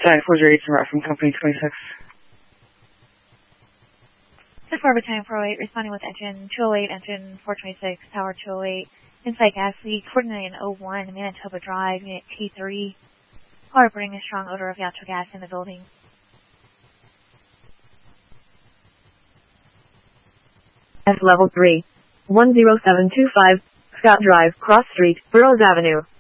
Battalion 408 from Company 26. The 4 Battalion 408 responding with engine 208, engine 426, tower 208, inside gas leak, 4901, Manitoba Drive, unit T3. Call reporting a strong odor of yacho gas in the building. S level 3, 10725, Scott Drive, Cross Street, Burroughs Avenue.